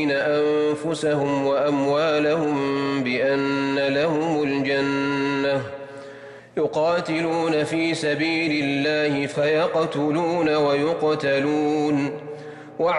أنفسهم وأموالهم بأن لهم الجنة يقاتلون في سبيل الله فيقتلون ويقتلون